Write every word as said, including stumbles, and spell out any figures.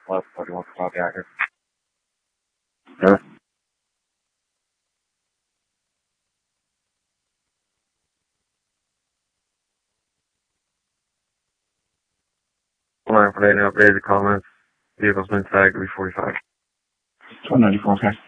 Left forty-one for copy accurate. Sure. Line for data updated comments. Vehicle's been tagged to be forty-five. twelve ninety-four, okay.